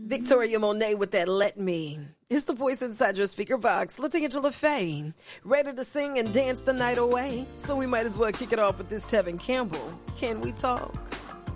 Victoria Monet with that Let Me. It's the voice inside your speaker box, LaTangela Faye. Ready to sing and dance the night away. So we might as well kick it off with this Tevin Campbell. Can we talk?